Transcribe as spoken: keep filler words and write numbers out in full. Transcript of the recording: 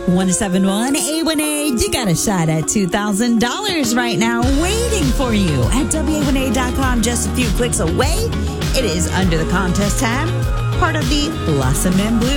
one seven one, eight one eight. You got a shot at two thousand dollars right now waiting for you at W A one A dot com. Just a few clicks away. It is under the contest tab, part of the Blossom and Bloom